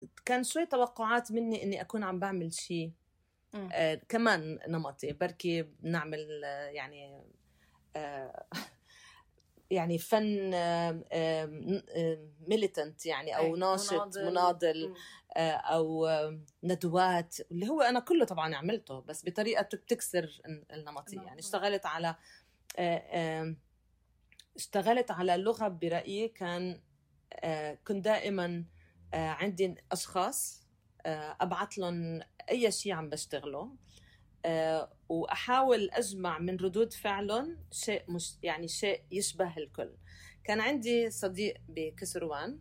كان شوي توقعات مني إني أكون عم بعمل شيء كمان نمطي، بركي بنعمل يعني يعني فن ميليتنت يعني أو ناشط مناضل أو ندوات، اللي هو أنا كله طبعا عملته بس بطريقة بتكسر النمطي. يعني اشتغلت على لغة برأيي كنت دائما عندي أشخاص أبعث لهم أي شيء عم بشتغله، وأحاول أجمع من ردود فعلهم شيء مش يعني شيء يشبه الكل. كان عندي صديق بكسروان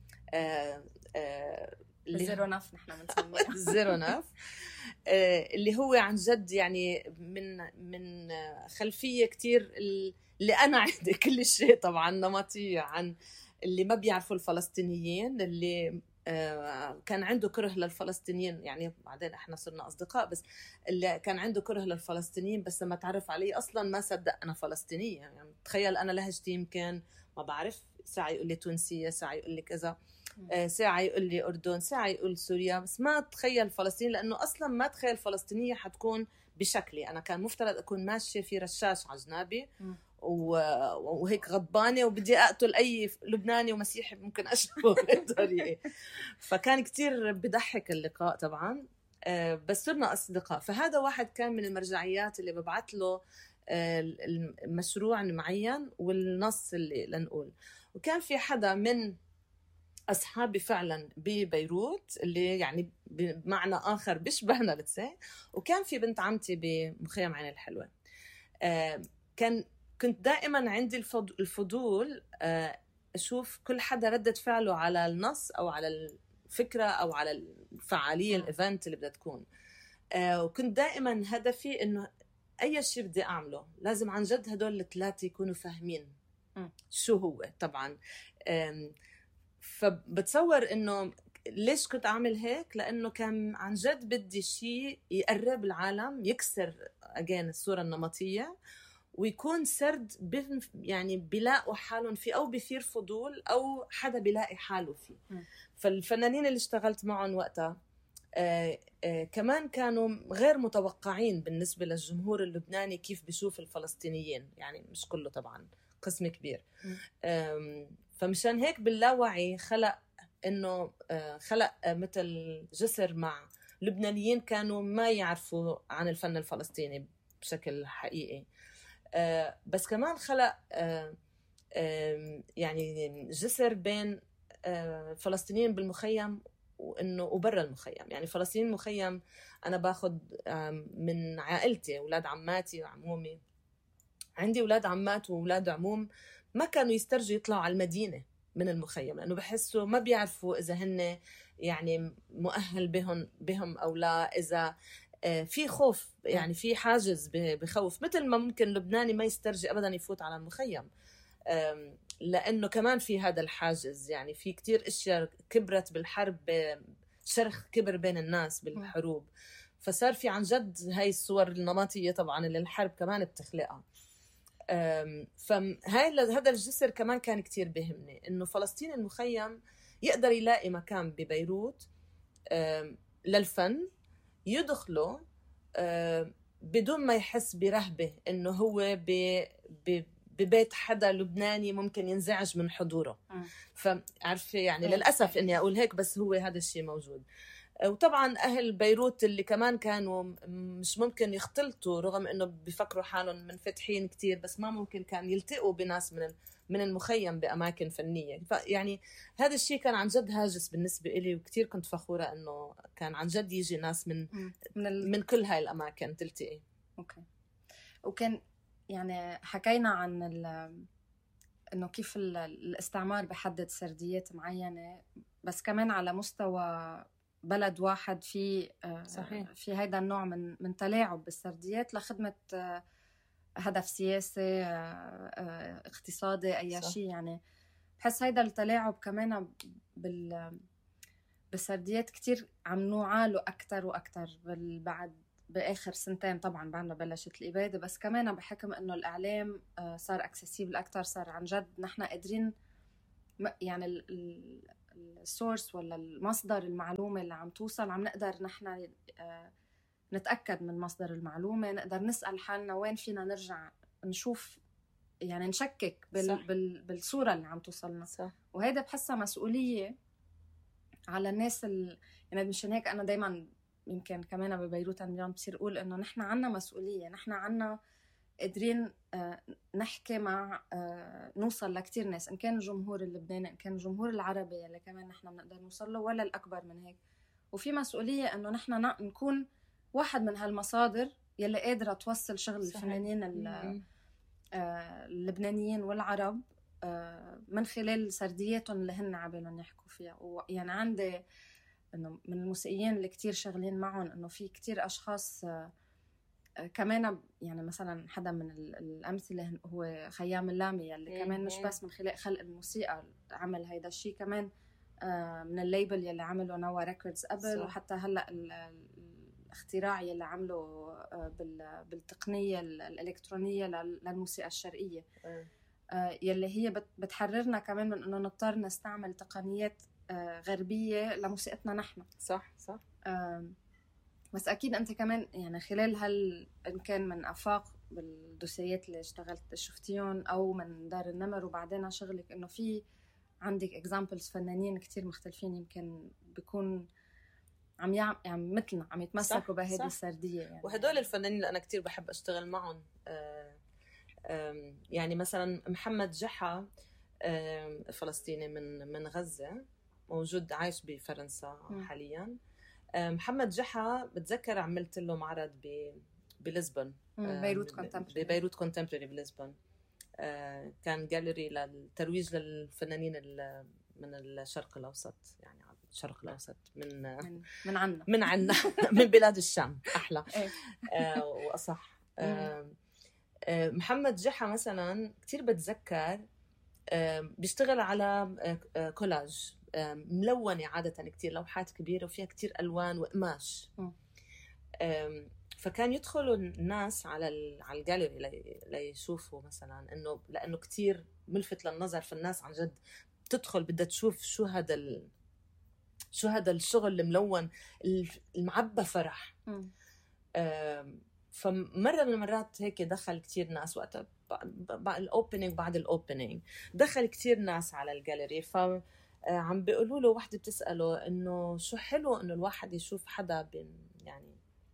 الزيرو ناف نحن بنسميه الزيرو ناف، اللي هو عن جد يعني من خلفية كتير اللي أنا عندي كل شيء طبعا نمطية عن اللي ما بيعرفوا الفلسطينيين، اللي كان عنده كره للفلسطينيين. يعني بعدين احنا صرنا أصدقاء، بس اللي كان عنده كره للفلسطينيين بس لما تعرف علي أصلا ما صدق أنا فلسطينية. يعني تخيل أنا لهجتي يمكن ما بعرف، ساعة يقول لي تونسية، ساعة يقول لي كذا، ساعة يقول لي أردن، ساعة يقول سوريا، بس ما تخيل فلسطين، لأنه أصلا ما تخيل فلسطينية حتكون بشكلي. أنا كان مفترض أكون ماشية في رشاش على جنابي وهيك غضبانة وبدي أقتل أي لبناني ومسيحي ممكن أشوفه بالطريقة. فكان كتير بضحك اللقاء طبعا، بس صرنا أصدقاء. فهذا واحد كان من المرجعيات اللي ببعث له المشروع معين والنص اللي لنقول. وكان في حدا من أصحابي فعلا ببيروت اللي يعني بمعنى آخر بيشبهنا لتسي، وكان في بنت عمتي بمخيم عين الحلوة. كنت دائما عندي الفضول أشوف كل حدا ردة فعله على النص أو على الفكرة أو على الفعالية الإيفنت اللي بدها تكون. وكنت دائما هدفي إنه أي شيء بدي أعمله لازم عن جد هدول الثلاثة يكونوا فاهمين شو هو. طبعا فبتصور إنه ليش كنت أعمل هيك، لأنه كان عن جد بدي شيء يقرب العالم، يكسر أجين الصورة النمطية، ويكون سرد يعني بيلاقوا حالهم فيه أو بيثير فضول أو حدا بيلاقي حاله فيه. فالفنانين اللي اشتغلت معهم وقتها كمان كانوا غير متوقعين بالنسبة للجمهور اللبناني كيف بيشوف الفلسطينيين، يعني مش كله طبعا، قسم كبير. فمشان هيك باللاوعي خلق مثل جسر مع لبنانيين كانوا ما يعرفوا عن الفن الفلسطيني بشكل حقيقي. بس كمان خلق يعني جسر بين الفلسطينيين بالمخيم وبرا المخيم. يعني فلسطينيين المخيم أنا باخد من عائلتي، أولاد عماتي وعمومي، عندي أولاد عمات وأولاد عموم ما كانوا يسترجوا يطلعوا على المدينة من المخيم، لأنه بحسوا ما بيعرفوا إذا هن يعني مؤهل بهم أو لا، إذا في خوف، يعني في حاجز بخوف، مثل ما ممكن لبناني ما يسترجي أبدا يفوت على المخيم، لأنه كمان في هذا الحاجز. يعني في كتير أشياء كبرت بالحرب، شرخ كبر بين الناس بالحروب، فصار في عن جد هاي الصور النمطية طبعا اللي الحرب كمان بتخلقها. هذا الجسر كمان كان كتير بيهمني، إنه فلسطين المخيم يقدر يلاقي مكان ببيروت للفن يدخله بدون ما يحس برهبة إنه هو ببيت حدا لبناني ممكن ينزعج من حضوره. فعرفي يعني للأسف إني أقول هيك، بس هو هذا الشيء موجود. وطبعا أهل بيروت اللي كمان كانوا مش ممكن يختلطوا، رغم إنه بيفكروا حالهم منفتحين كتير، بس ما ممكن كان يلتقوا بناس من المخيم بأماكن فنية. فيعني هذا الشيء كان عن جد هاجس بالنسبة إلي، وكتير كنت فخورة إنه كان عن جد يجي ناس من كل هاي الأماكن تلتقي. أوكي. وكان يعني حكينا عن إنه كيف الاستعمار بحدد سرديات معينة، بس كمان على مستوى بلد واحد في صحيح. في هيدا النوع من تلاعب بالسرديات لخدمة هدف سياسي اقتصادي أي شيء. يعني بحس هيدا التلاعب كمان بالسرديات كتير عم نوعاله أكتر وأكتر بعد بآخر سنتين. طبعا بعد ما بلشت الإبادة، بس كمان بحكم إنه الإعلام صار أكسسيبل أكتر، صار عن جد نحن قادرين يعني السورس ولا المصدر المعلومة اللي عم توصل، عم نقدر نحن نتأكد من مصدر المعلومة، نقدر نسأل حالنا وين فينا نرجع نشوف، يعني نشكك بالصورة اللي عم توصلنا. صح. وهيدا بحسها مسؤولية على الناس يعني مشان هيك أنا دايما يمكن كمان ببيروت عم بصير أقول إنه نحن عنا مسؤولية، نحن عنا قادرين نحكي مع نوصل لكتير ناس، إن كان الجمهور اللبناني، إن كان الجمهور العربي اللي كمان نحن بنقدر نوصل له، ولا الأكبر من هيك. وفي مسؤولية إنه نحن نكون واحد من هالمصادر يلي قادرة توصل شغل الفنانين اللبنانيين والعرب من خلال سردياتهم اللي هن عبالهم يحكوا فيها. ويعني عندي إنه من الموسيقيين اللي كتير شغلين معهم إنه في كتير أشخاص كمان، يعني مثلا حدا من الأمثلة هو خيام اللامي اللي كمان مش بس من خلال خلق الموسيقى عمل هيدا الشيء، كمان من الليبل يلي عمله نوا ريكوردز قبل، وحتى هلأ الاختراع يلي عمله بالتقنية الإلكترونية للموسيقى الشرقية، يلي هي بتحررنا كمان من إنه نضطر نستعمل تقنيات غربية لموسيقتنا نحن. صح. بس أكيد أنت كمان يعني خلال إن كان من أفاق بالدوسيات اللي اشتغلت شفتيون أو من دار النمر وبعدين شغلك، إنه في عندك examples فنانين كتير مختلفين يمكن بيكون يعني مثلنا عم يتمسكوا بهذه السردية يعني. وهدول الفنانين اللي أنا كتير بحب أشتغل معهم، يعني مثلا محمد جحا فلسطيني من غزة، موجود عايش بفرنسا حاليا. محمد جحا بتذكر عملت له معرض بلزبن، ببيروت كونتمبرري بلزبن. كان جاليري للترويج للفنانين من الشرق الأوسط، يعني الشرق الأوسط من عنا من بلاد الشام أحلى وأصح. محمد جحا مثلا كتير بتذكر بيشتغل على كولاج ملونة، عادة كتير لوحات كبيرة وفيها كتير ألوان وقماش. فكان يدخلوا الناس على الجاليري ليشوفوا مثلا إنه لأنه كتير ملفت للنظر، في الناس عن جد تدخل بدها تشوف شو هذا الشغل الملون المعبى فرح. فمرة من المرات هيك دخل كتير ناس وقتها الأوبنينج، بعد الأوبنينج دخل كتير ناس على الجاليري، عم بيقولوا له، واحدة بتسأله إنه شو حلو إنه الواحد يشوف حدا يعني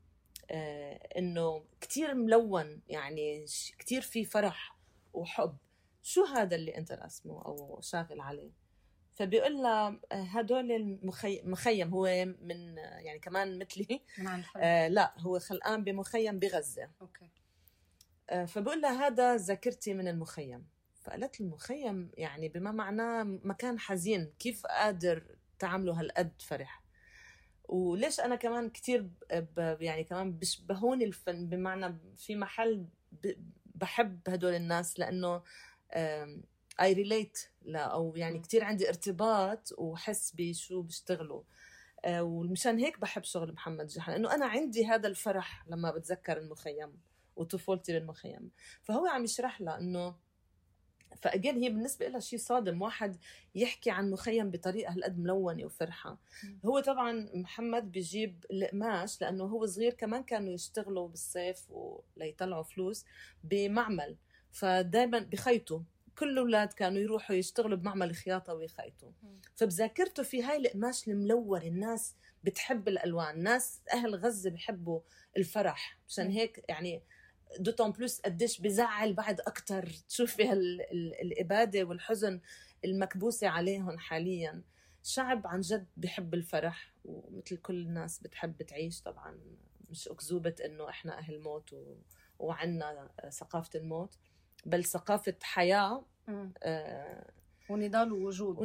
إنه كتير ملون، يعني كتير فيه فرح وحب، شو هذا اللي أنت رسمه أو شاغل عليه؟ فبيقول له هدول المخيم، هو من يعني كمان مثلي لا هو خلقان بمخيم بغزة. أوكي. فبقول له هذا ذاكرتي من المخيم. فقالت المخيم يعني بما معناه مكان حزين، كيف قادر تعملوا هالقد فرح؟ وليش أنا كمان كتير يعني كمان بشبهوني الفن، بمعنى في محل بحب هدول الناس لأنه I relate أو يعني كتير عندي ارتباط وحس بشو بيشتغلوا. ومشان هيك بحب شغل محمد جحا، لأنه أنا عندي هذا الفرح لما بتذكر المخيم وطفولتي بالمخيم. فهو عم يشرح لها إنه فأجين هي بالنسبة لها شيء صادم واحد يحكي عن مخيم بطريقة هالقد ملونة وفرحة. هو طبعا محمد بيجيب القماش، لأنه هو صغير كمان كانوا يشتغلوا بالصيف وليطلعوا فلوس بمعمل، فدايما بخيطوا، كل الأولاد كانوا يروحوا يشتغلوا بمعمل الخياطة ويخيطوا. فبذاكرته في هاي القماش الملون، الناس بتحب الألوان، ناس أهل غزة بيحبوا الفرح، مشان هيك يعني دوتون بلوس قديش بزعل بعد أكتر تشوفي الإبادة والحزن المكبوسة عليهم حاليا. شعب عن جد بيحب الفرح، ومثل كل الناس بتحب تعيش. طبعا مش أكذوبة إنه إحنا أهل موت وعنا ثقافة الموت، بل ثقافة حياة ونضال ووجود.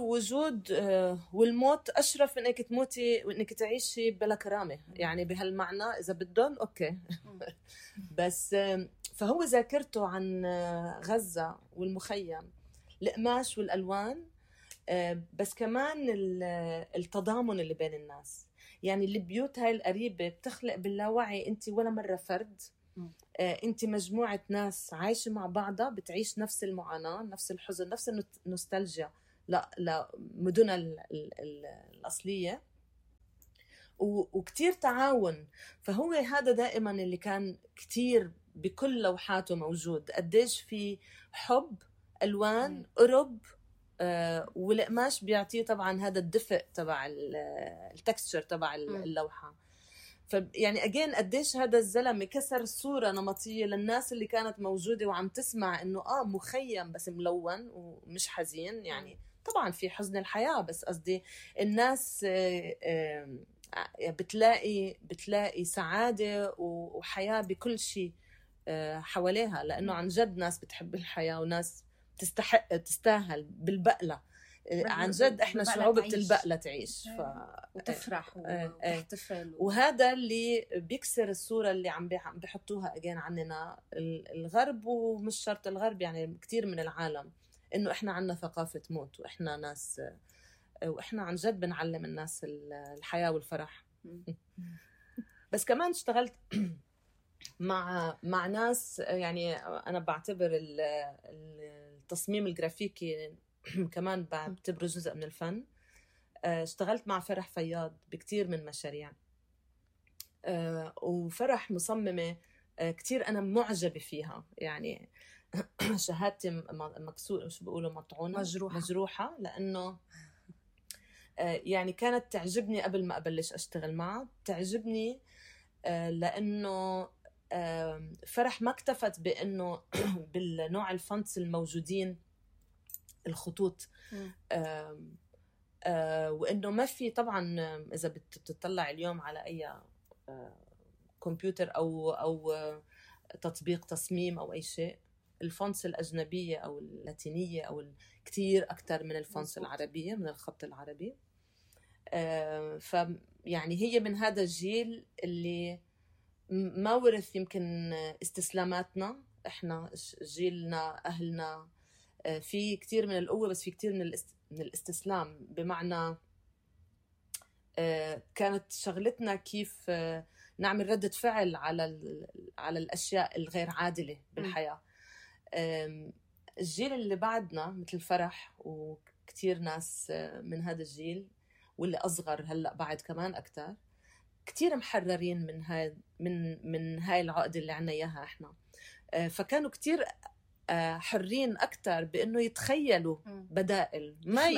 والموت أشرف إنك تموتي وإنك تعيشي بلا كرامة، يعني بهالمعنى إذا بدهم أوكي. بس فهو ذاكرته عن غزة والمخيم، القماش والألوان، بس كمان التضامن اللي بين الناس. يعني البيوت هاي القريبة بتخلق باللاوعي أنت ولا مرة فرد، أنت مجموعة ناس عايشة مع بعضها، بتعيش نفس المعاناة، نفس الحزن، نفس النوستالجيا لمدنها الأصلية، وكتير تعاون. فهو هذا دائما اللي كان كتير بكل لوحاته موجود، قديش في حب، ألوان، قرب، والقماش بيعطيه طبعا هذا الدفء تبع التكستشر تبع اللوحة. فيعني أجين قديش هذا الزلمة كسر صورة نمطية للناس اللي كانت موجودة وعم تسمع إنه مخيم بس ملون ومش حزين. يعني طبعا في حزن الحياة، بس قصدي الناس بتلاقي سعادة وحياة بكل شيء حواليها، لأنه عن جد ناس بتحب الحياة وناس تستاهل بالبقلة. عن جد احنا شعوب بتلبق لتعيش وتفرح وتحتفل وهذا اللي بيكسر الصورة اللي عم بيحطوها أجين عننا الغرب، ومش شرط الغرب، يعني كتير من العالم، إنه إحنا عنا ثقافة موت، وإحنا ناس، وإحنا عن جد بنعلم الناس الحياة والفرح. بس كمان اشتغلت مع ناس، يعني أنا بعتبر التصميم الجرافيكي كمان بعتبره جزء من الفن. اشتغلت مع فرح فياض بكتير من مشاريع، وفرح مصممة كتير أنا معجبة فيها. يعني شهادتي مكسورة، شو بيقولوا، مطعونة، مجروحة، لأنه يعني كانت تعجبني قبل ما أبلش أشتغل معها. تعجبني لأنه فرح ما اكتفت بأنه بالنوع الفونتس الموجودين، الخطوط، وإنه ما في طبعا إذا بتطلع اليوم على أي كمبيوتر أو تطبيق تصميم أو أي شيء، الفونتس الأجنبية أو اللاتينية أو كتير أكتر من الفونتس العربية، من الخط العربي. فيعني هي من هذا الجيل اللي ما ورث يمكن استسلاماتنا، إحنا جيلنا أهلنا في كتير من القوة، بس في كتير من الاستسلام، بمعنى كانت شغلتنا كيف نعمل ردة فعل على الأشياء الغير عادلة بالحياة. الجيل اللي بعدنا مثل فرح وكتير ناس من هذا الجيل واللي أصغر هلأ بعد كمان أكتر، كتير محررين من هاي العقدة اللي عنا إياها إحنا. فكانوا كتير حرين أكتر بأنه يتخيلوا بدائل،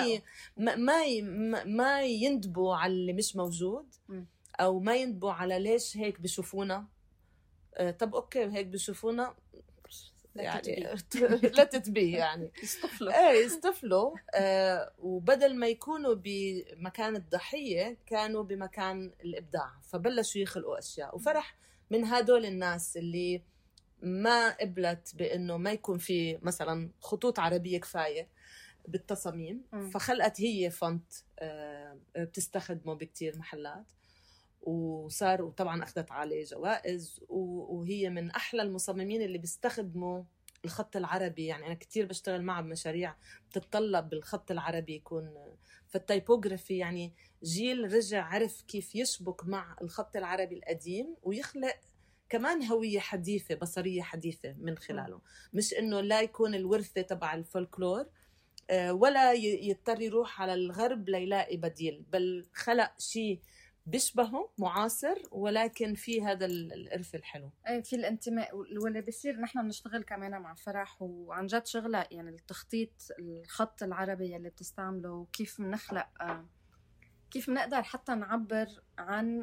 ما يندبوا على اللي مش موجود، أو ما يندبوا على ليش هيك بيشوفونا. طب أوكي هيك بيشوفونا، يعني لا تتبيه، يعني يستفلوا. وبدل ما يكونوا بمكان الضحية كانوا بمكان الإبداع، فبلشوا يخلقوا أشياء. وفرح من هدول الناس اللي ما قبلت بأنه ما يكون في مثلا خطوط عربية كفاية بالتصاميم، فخلقت هي فونت بتستخدمه بكتير محلات، وطبعا أخذت عليه جوائز، وهي من أحلى المصممين اللي بيستخدموا الخط العربي. يعني أنا كتير بشتغل معها بمشاريع بتتطلب بالخط العربي يكون، فالتايبوغرافي يعني جيل رجع عرف كيف يشبك مع الخط العربي القديم ويخلق كمان هوية حديثة، بصرية حديثة من خلاله. مش إنه لا يكون الورثة تبع الفولكلور ولا يضطر يروح على الغرب ليلاقي بديل، بل خلق شيء بيشبهه معاصر ولكن في هذا الإرث الحلو. أي في الانتماء. واللي بيصير نحن بنشتغل كمان مع فرح، وعن جد شغلة يعني التخطيط، الخط العربي اللي بتستعمله، وكيف بنخلق، كيف بنقدر حتى نعبر عن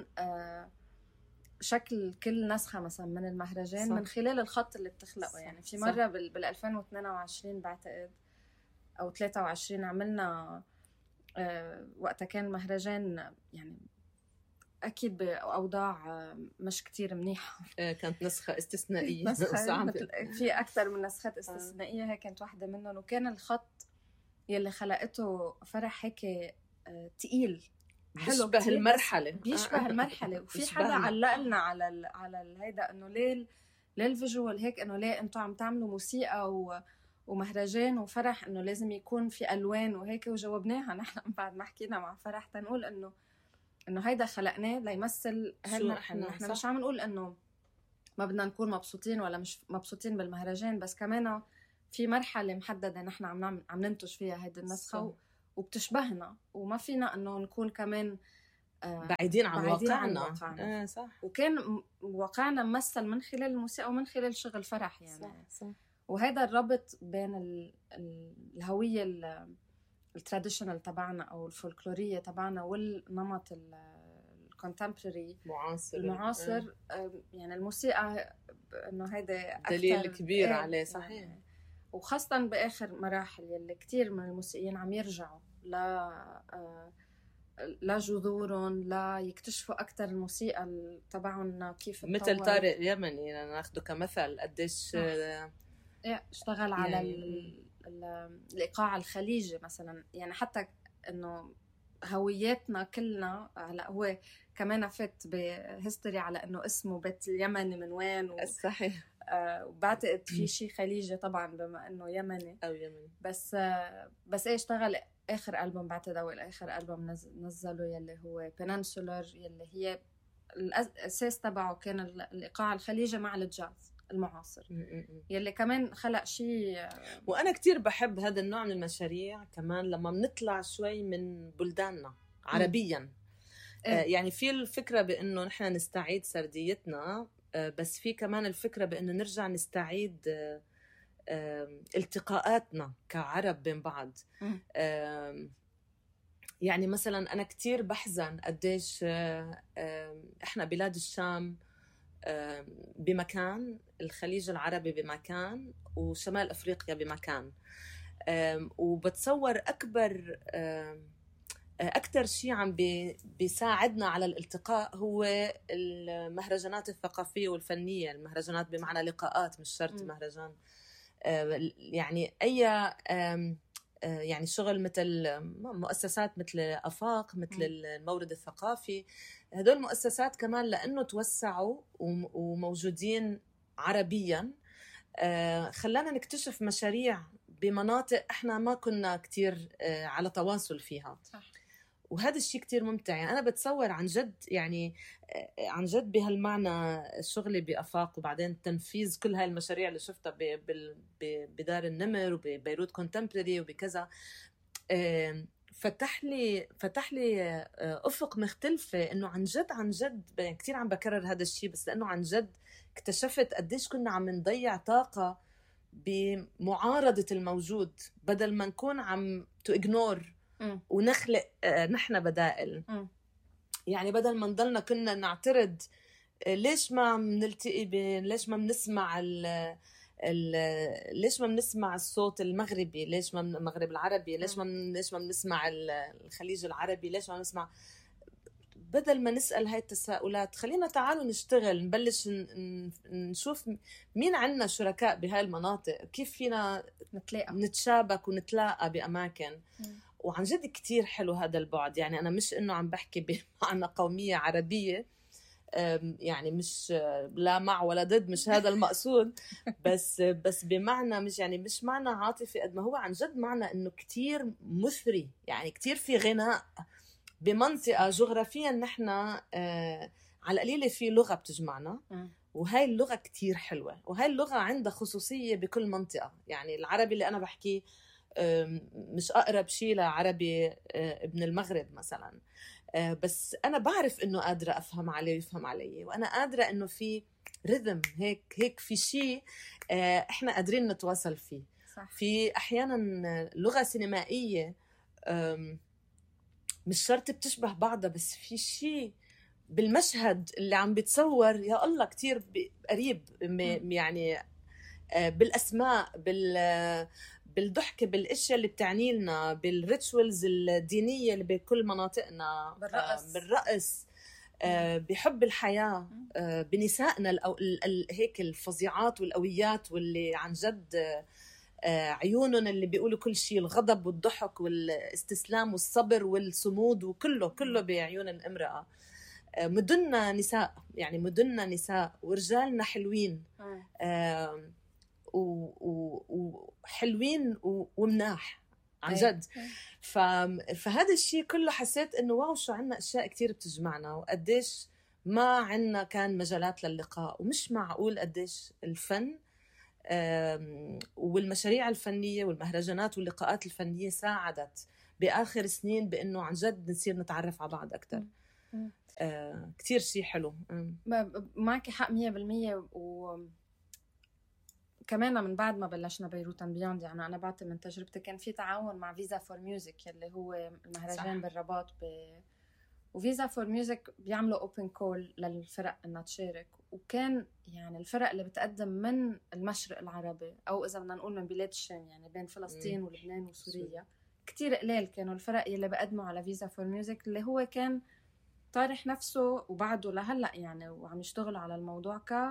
شكل كل نسخة مثلا من المهرجان، صح، من خلال الخط اللي بتخلقه. صح. يعني في مرة بال 2022 بعتقد أو 23 عملنا وقتها كان المهرجان يعني أكيد بأوضاع مش كتير منيحة. كانت نسخة استثنائية. في أكثر من نسخات استثنائية، هي كانت واحدة منهم. وكان الخط يلي خلقته فرح هيك تقيل، بيشبه المرحلة، بيشبه المرحلة. وفي حدا علق لنا على هيدا إنه ليه الفيجوال هيك، إنه ليه أنتوا عم تعملوا موسيقى ومهرجان وفرح إنه لازم يكون في ألوان وهيك. وجاوبناها نحن بعد ما حكينا مع فرح تنقول إنه هيدا خلقناه ليمثل هالمرحلة. نحن مش عم نقول إنه ما بدنا نكون مبسوطين ولا مش مبسوطين بالمهرجان، بس كمان في مرحلة محددة نحن عم ننتج فيها هيدا النسخة، وبتشبهنا، وما فينا انه نكون كمان بعيدين عن واقعنا. صح. وكان واقعنا ممثل من خلال الموسيقى ومن خلال شغل فرح يعني. صح. وهذا الربط بين الهوية التراديشنال تبعنا أو الفولكلورية تبعنا والنمط الكونتمبرري المعاصر. يعني الموسيقى إنه هذا دليل كبير عليه. صحيح. يعني وخاصة بآخر مراحل يلي كتير من الموسيقيين عم يرجعوا لا جذورهم، لا يكتشفوا أكتر الموسيقى تبعهم كيف مثل طارق يمني ناخده كمثل، قديش اشتغل على الإيقاع الخليجي مثلا. يعني حتى إنه هوياتنا كلنا هلا هو كمان فات بهيستوري على إنه اسمه بيت اليمني من وين صحيح. وبعتقد في شيء خليجي طبعا بما إنه يمني أو يمني. بس اشتغل آخر ألبوم بعتقد أول آخر ألبوم نزله يلي هو بينانسولر، يلي هي الأساس تبعه كان الإيقاع الخليجي مع الجاز المعاصر يلي كمان خلق شيء. وأنا كتير بحب هذا النوع من المشاريع كمان لما بنطلع شوي من بلداننا عربيا. يعني في الفكرة بأنه نحن نستعيد سرديتنا، بس في كمان الفكرة بأنه نرجع نستعيد التقاءاتنا كعرب بين بعض. يعني مثلا أنا كتير بحزن قديش إحنا بلاد الشام بمكان، الخليج العربي بمكان، وشمال أفريقيا بمكان. وبتصور أكتر شيء عم بيساعدنا على الالتقاء هو المهرجانات الثقافية والفنية. المهرجانات بمعنى لقاءات، مش شرط مهرجان. يعني أي يعني شغل مثل مؤسسات مثل أفاق، مثل المورد الثقافي، هدول مؤسسات كمان لأنه توسعوا وموجودين عربيا خلانا نكتشف مشاريع بمناطق احنا ما كنا كتير على تواصل فيها. صح. وهذا الشيء كتير ممتع. يعني أنا بتصور عن جد، يعني عن جد بهالمعنى شغلي بأفاق وبعدين تنفيذ كل هاي المشاريع اللي شفتها بدار النمر وببيروت كونتمبرري وبكذا، فتح لي أفق مختلفة. إنه عن جد كتير عم بكرر هذا الشيء، بس لأنه عن جد اكتشفت قديش كنا عم نضيع طاقة بمعارضة الموجود بدل ما نكون عم تإجنور ونخلق نحن بدائل. يعني بدل ما نضلنا كنا نعترض ليش ما بنلتقي ليش ما بنسمع ليش ما بنسمع الصوت المغربي، ليش ما المغرب العربي، ليش ما بنسمع الخليج العربي، ليش ما بنسمع. بدل ما نسأل هاي التساؤلات خلينا تعالوا نشتغل، نبلش نشوف مين عنا شركاء بهاي المناطق، كيف فينا نتشابك ونتلاقى بأماكن. وعن جد كتير حلو هذا البعد. يعني أنا مش إنه عم بحكي بمعنى قومية عربية، يعني مش لا مع ولا ضد، مش هذا المقصود. بس بمعنى مش معنى عاطفي قد ما هو عن جد معنى إنه كتير مثري. يعني كتير في غناء بمنطقة جغرافيا نحن على القليلة في لغة بتجمعنا، وهاي اللغة كتير حلوة، وهاي اللغة عندها خصوصية بكل منطقة. يعني العربي اللي أنا بحكيه مش أقرب شيء لعربي ابن المغرب مثلا، بس أنا بعرف إنه قادرة أفهم عليه ويفهم علي، وأنا قادرة إنه في رذم هيك في شيء إحنا قادرين نتواصل فيه. صح. في أحيانا لغة سينمائية مش شرط بتشبه بعضها، بس في شيء بالمشهد اللي عم بتصور يا الله كتير قريب. يعني بالأسماء، بالضحكة، بالاشياء اللي بتعني لنا، بالريتشوالز الدينيه اللي بكل مناطقنا، بالرقص، بحب الحياه، بنسائنا هيك الفظيعات والقويات واللي عن جد عيونهم اللي بيقولوا كل شيء، الغضب والضحك والاستسلام والصبر والصمود، وكله بعيون الامرأة. مدننا نساء، يعني مدننا نساء، ورجالنا حلوين وحلوين ومناح عن جد. فهذا الشيء كله حسيت انه واو شو عنا اشياء كتير بتجمعنا، وقديش ما عنا كان مجالات للقاء. ومش معقول قديش الفن والمشاريع الفنية والمهرجانات واللقاءات الفنية ساعدت بآخر سنين بأنه عن جد نصير نتعرف على بعض أكتر. كتير شيء حلو. معك حق 100%. كمان من بعد ما بلشنا بيروت اند بيوند، يعني أنا بعطي من تجربتي، كان في تعاون مع فيزا فور ميوزك اللي هو المهرجان بالرباط وفيزا فور ميوزك بيعملوا اوبن كول للفرق انها تشارك. وكان يعني الفرق اللي بتقدم من المشرق العربي، او اذا بدنا نقول من بلاد الشام، يعني بين فلسطين ولبنان وسوريا، كتير قليل كانوا الفرق اللي بقدموا على فيزا فور ميوزك، اللي هو كان طارح نفسه وبعده لهلا يعني، وعم يشتغل على الموضوع ك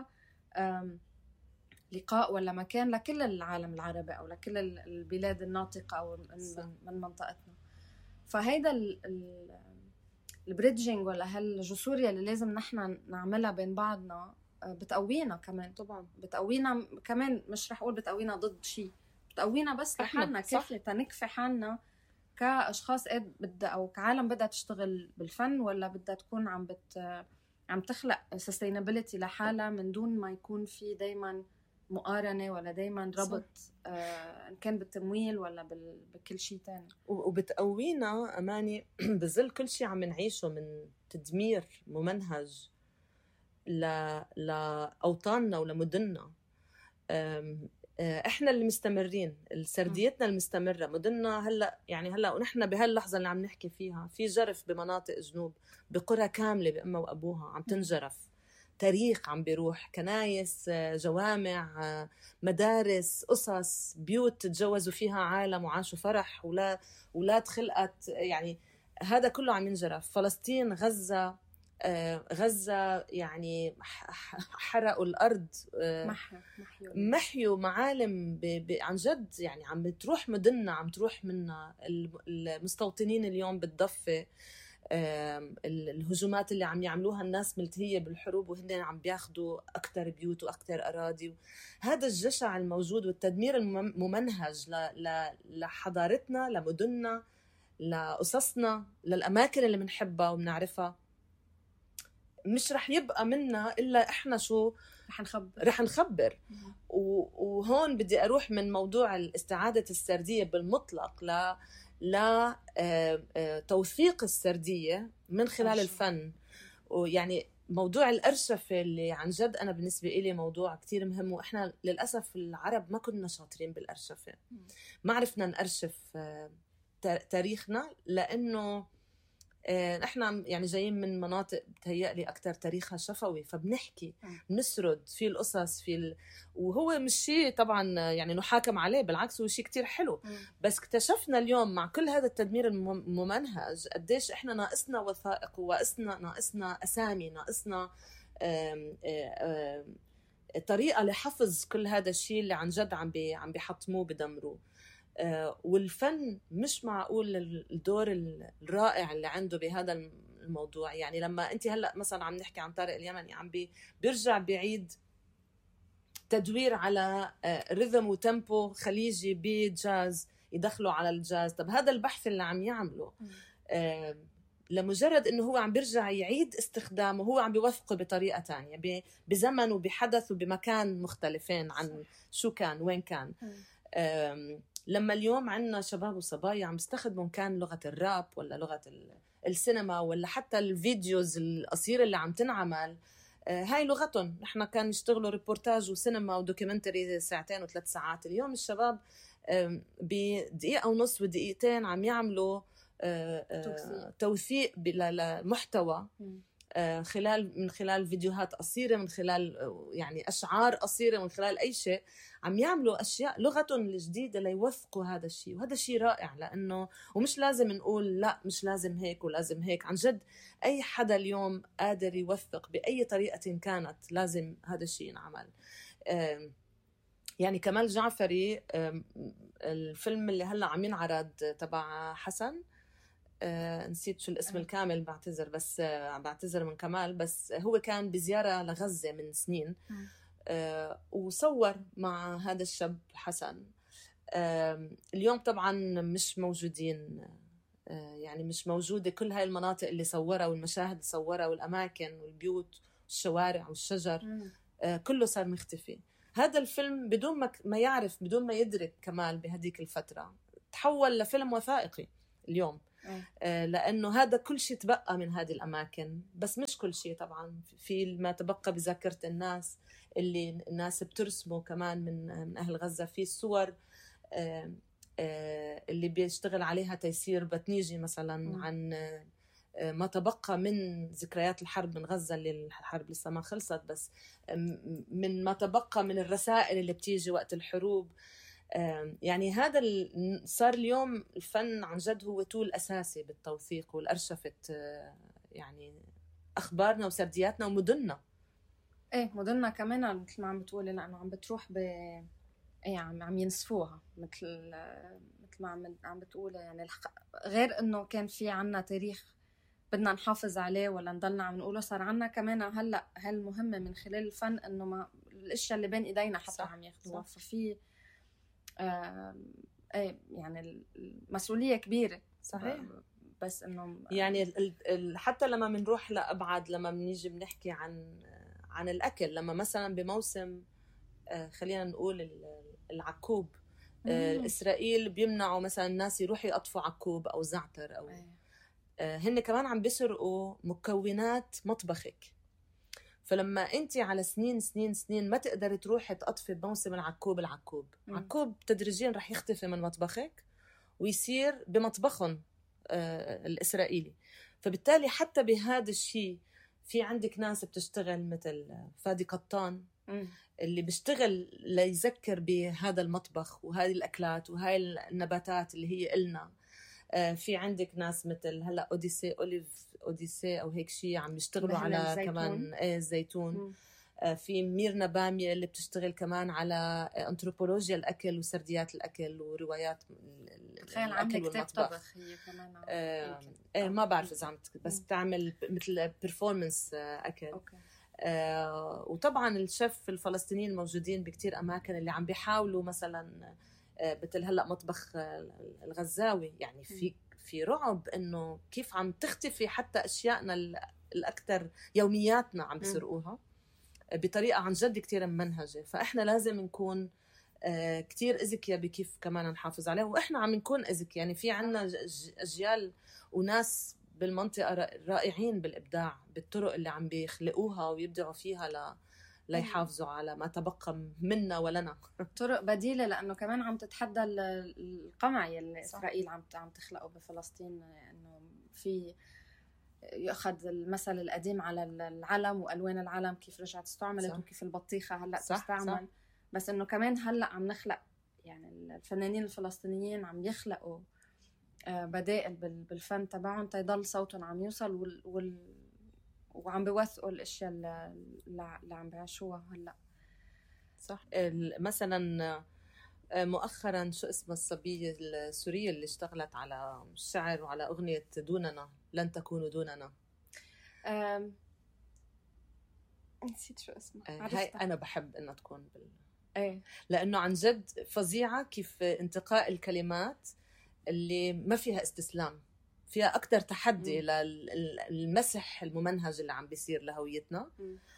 لقاء ولا مكان لكل العالم العربي او لكل البلاد الناطقه او من منطقتنا. فهيدا البريدجينج ولا هالجسور اللي لازم نحن نعملها بين بعضنا بتقوينا كمان. طبعا بتقوينا كمان، مش رح اقول بتقوينا ضد شيء، بتقوينا بس لحالنا كيف تنكفي حالنا كأشخاص بدها او كعالم بدها تشتغل بالفن، ولا بدها تكون عم تخلق sustainability لحالها من دون ما يكون في دايما مقارنة ولا دايما ربط إن كان بالتمويل ولا بكل شيء تاني. وبتقوينا أماني بظل كل شيء عم نعيشه من تدمير ممنهج لأوطاننا ولمدننا. إحنا اللي مستمرين، سرديتنا المستمرة، مدننا هلأ ونحن بهاللحظة اللي عم نحكي فيها في جرف بمناطق جنوب، بقرى كاملة بأمها وأبوها عم تنجرف. تاريخ عم بيروح، كنايس، جوامع، مدارس، قصص، بيوت تجوزوا فيها عالم وعاشوا فرح، ولاد خلقت، يعني هذا كله عم ينجرف. فلسطين، غزة يعني حرقوا الأرض، محيوا معالم عن جد، يعني عم بتروح مدننا، عم تروح منا المستوطنين اليوم بالضفة. الهجومات اللي عم يعملوها الناس ملتهية بالحروب، وهن عم بياخدوا أكتر بيوت وأكتر أراضي. هذا الجشع الموجود والتدمير الممنهج لحضارتنا، لمدننا، لقصصنا، للأماكن اللي بنحبها وبنعرفها، مش رح يبقى منا إلا إحنا شو رح نخبر. وهون بدي أروح من موضوع استعادة السردية بالمطلق لا توثيق السردية من خلال الفن. ويعني موضوع الأرشفة اللي عن جد أنا بالنسبة إلي موضوع كتير مهم، وإحنا للأسف العرب ما كنا شاطرين بالأرشفة، ما عرفنا نأرشف تاريخنا، لأنه احنا يعني جايين من مناطق بتهيألي اكثر تاريخها شفوي، فبنحكي بنسرد في القصص وهو مش شيء طبعا يعني نحاكم عليه، بالعكس هو شيء كتير حلو. بس اكتشفنا اليوم مع كل هذا التدمير الممنهج قديش احنا ناقصنا وثائق، وناقصنا اسامي، ناقصنا طريقه لحفظ كل هذا الشيء اللي عن جد عم بيحطموه بدمروه. والفن مش معقول الدور الرائع اللي عنده بهذا الموضوع. يعني لما انت هلأ مثلا عم نحكي عن طارق اليمني، عم بيرجع بيعيد تدوير على ريذم وتيمبو خليجي بجاز، يدخلوا على الجاز. طب هذا البحث اللي عم يعمله لمجرد انه هو عم بيرجع يعيد استخدامه، هو عم بيوثقه بطريقة تانية، بزمن وبحدث وبمكان مختلفين عن شو كان وين كان. لما اليوم عنا شباب وصبايا عم يستخدموا كان لغة الراب ولا لغة السينما ولا حتى الفيديوز القصيرة اللي عم تنعمل، هاي لغتهم. نحن كان يشتغلوا ريبورتاج وسينما ودوكيومنتري 2 و3 ساعات. اليوم الشباب بدقيقة ونص ودقيقتين عم يعملوا توثيق للمحتوى من خلال فيديوهات قصيرة، من خلال يعني أشعار قصيرة، من خلال أي شيء. عم يعملوا أشياء لغتهم الجديدة ليوثقوا هذا الشيء، وهذا شيء رائع. لأنه ومش لازم نقول لا مش لازم هيك ولازم هيك، عن جد أي حدا اليوم قادر يوثق بأي طريقة كانت، لازم هذا الشيء ينعمل. يعني كمال جعفري، الفيلم اللي هلأ عم ينعرض تبع حسن، نسيت شو الاسم الكامل، بعتذر، بس بعتذر من كمال، بس هو كان بزيارة لغزة من سنين وصور مع هذا الشاب حسن. اليوم طبعا مش موجودين، يعني مش موجودة كل هاي المناطق اللي صورها والمشاهد اللي صورها والأماكن والبيوت والشوارع والشجر، كله صار مختفي. هذا الفيلم بدون ما يعرف، بدون ما يدرك كمال بهديك الفترة، تحول لفيلم وثائقي اليوم. لأنه هذا كل شيء تبقى من هذه الأماكن، بس مش كل شيء طبعا، في ما تبقى بذاكرة الناس اللي الناس بترسمه كمان من أهل غزة، في الصور اللي بيشتغل عليها تيسير بتنيجي مثلا عن ما تبقى من ذكريات الحرب من غزة، اللي الحرب لسه ما خلصت، بس من ما تبقى من الرسائل اللي بتيجي وقت الحروب. يعني هذا صار اليوم الفن عن جد هو طول أساسي بالتوثيق والأرشفة يعني أخبارنا وسردياتنا ومدننا. ايه مدننا كمان مثل ما عم بتقولي، لأنه عم بتروح ايه عم ينسفوها مثل ما عم بتقولي. يعني غير انه كان في عنا تاريخ بدنا نحافظ عليه ولا نضلنا عم نقوله، صار عنا كمان هلا هالمهمة من خلال الفن انه ما الاشياء اللي بين ايدينا حتى عم ياخذوها. ففي ايه يعني المسؤولية كبيرة. صحيح. بس انه يعني حتى لما بنروح لأبعد، لما بنيجي بنحكي عن الأكل، لما مثلا بموسم خلينا نقول العكوب، إسرائيل بيمنعوا مثلا الناس يروحوا يقطفوا عكوب أو زعتر أو هن كمان عم بيسرقوا مكونات مطبخك. فلما انت على سنين سنين سنين ما تقدر تروحي تقطفي بموسم العكوب، عكوب تدريجيا رح يختفي من مطبخك ويصير بمطبخهم الإسرائيلي. فبالتالي حتى بهذا الشيء في عندك ناس بتشتغل مثل فادي قطان اللي بيشتغل ليذكر بهذا المطبخ وهذه الأكلات وهاي النباتات اللي هي إلنا. في عندك ناس مثل هلا اوديسي او هيك شيء عم يشتغلوا على الزيتون. كمان الزيتون. في ميرنا بامية اللي بتشتغل كمان على انثروبولوجيا الاكل وسرديات الاكل وروايات تخيل عامله كتاب طبخ هي كمان. ما بعرف اذا عم بس بتعمل مثل بيرفورمانس اكل. أوكي. وطبعا الشيف الفلسطينيين الموجودين بكتير اماكن اللي عم بيحاولوا مثلا مثل هلا مطبخ الغزاوي. يعني في رعب انه كيف عم تختفي حتى اشيائنا الاكثر يومياتنا عم بيسرقوها بطريقه عن جد كتير ممنهجه. فاحنا لازم نكون كتير اذكياء بكيف كمان نحافظ عليها، واحنا عم نكون اذكياء. يعني في عنا اجيال وناس بالمنطقه رائعين بالابداع بالطرق اللي عم بيخلقوها ويبدعوا فيها ليحافظوا على ما تبقى منا ولنا. طرق بديلة، لأنه كمان عم تتحدى القمع اللي إسرائيل عم تخلقه بفلسطين. إنه في يأخذ المثل القديم على العلم وألوان العلم كيف رجعت استعملت، صح. وكيف البطيخة هلأ تستعمل، صح. بس إنه كمان هلأ عم نخلق، يعني الفنانين الفلسطينيين عم يخلقوا بدائل بالفن تبعهم تيضل صوتهم عم يوصل وعم بيوثقوا الاشياء اللي عم بيعيشوها هلا. صح. مثلا مؤخرا شو اسمها الصبيه السوريه اللي اشتغلت على الشعر وعلى اغنيه دوننا لن تكونوا دوننا. نسيت شو اسمها. هاي انا بحب انها تكون لانه عن جد فظيعه كيف انتقاء الكلمات اللي ما فيها استسلام، فيها أكتر تحدي للمسح الممنهج اللي عم بيصير لهويتنا.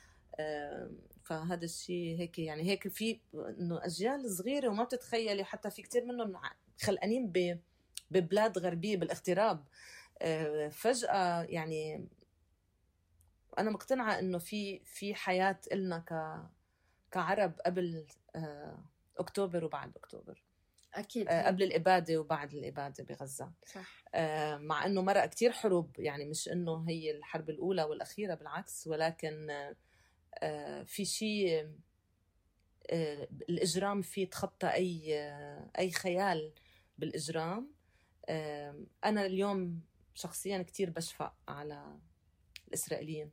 فهذا الشيء هيك، يعني هيك في إنه أجيال صغيرة وما بتتخيلي، حتى في كتير منهم خلقانين ببلاد غربية بالاغتراب. فجأة يعني أنا مقتنعة إنه في حياة إلنا كعرب قبل أكتوبر وبعد أكتوبر. أكيد. قبل الإبادة وبعد الإبادة بغزة. صح. مع أنه مرق كتير حروب، يعني مش أنه هي الحرب الأولى والأخيرة، بالعكس، ولكن في شيء الإجرام فيه تخطى أي خيال بالإجرام. أنا اليوم شخصيا كتير بشفق على الإسرائيليين.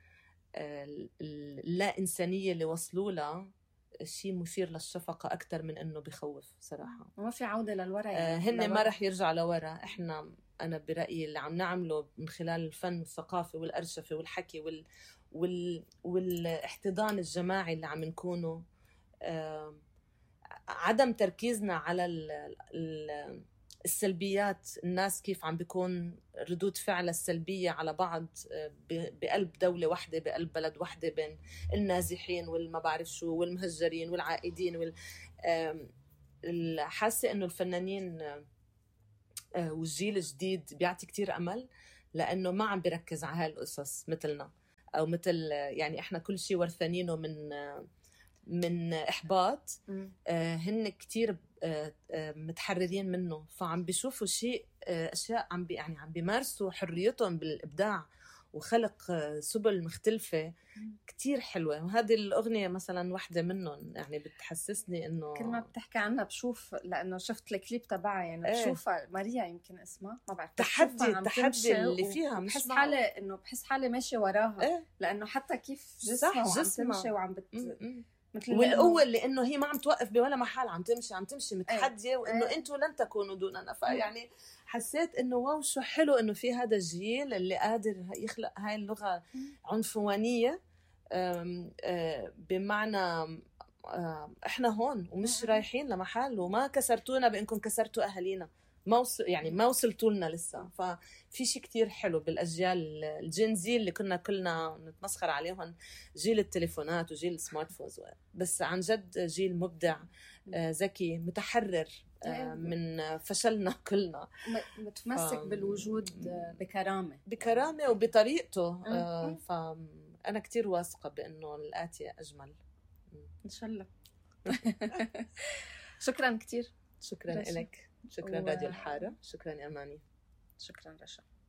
اللا إنسانية اللي وصلوا لها شيء مثير للشفقة أكثر من إنه بخوف صراحة. ما في عودة للورا يعني. هن ما رح يرجع لورا. أنا برأيي اللي عم نعمله من خلال الفن والثقافة والأرشفة والحكي والاحتضان الجماعي اللي عم نكونه، عدم تركيزنا على السلبيات، الناس كيف عم بيكون ردود فعل السلبية على بعض بقلب دولة واحدة، بقلب بلد واحدة، بين النازحين والما بعرف شو والمهجرين والعائدين حاسة إنه الفنانين والجيل الجديد بيعطي كتير أمل، لأنه ما عم بيركز على هالقصص مثلنا، أو مثل يعني إحنا كل شيء ورثانينه من إحباط. هن كتير متحررين منه، فعم بيشوفوا أشياء عم بيمارسوا حريتهم بالإبداع وخلق سبل مختلفة كتير حلوة. وهذه الأغنية مثلا واحدة منهم، يعني بتحسسني إنه كل ما بتحكي عنها بشوف، لأنه شفت الكليب تبعها يعني بشوفها ماريا يمكن اسمها ما بعرف، التحدي اللي فيها مش بحس حالي إنه بحس حالي ماشية وراها. لأنه حتى كيف جسمها وعم تمشي وعم والقوة اللي إنه هي ما عم توقف بولا محل، عم تمشي متحدية، وإنه أنتوا لن تكونوا دوننا. فيعني حسيت إنه واو شو حلو إنه في هذا الجيل اللي قادر يخلق هاي اللغة عنفوانية، بمعنى إحنا هون ومش رايحين لمحل، وما كسرتونا بإنكم كسرتوا أهالينا، ما وصلتوا لنا لسه. ففي شيء كتير حلو بالأجيال الجينزي اللي كنا كلنا نتمسخر عليهم، جيل التليفونات وجيل السمارت فونز، بس عن جد جيل مبدع، ذكي، متحرر من فشلنا كلنا، متمسك بالوجود بكرامة وبطريقته. فأنا كتير واثقة بأنه الآتي أجمل إن شاء الله. شكرا كتير. شكرا لك. شكرا راديو الحارة. شكرا أماني. شكرا رشا.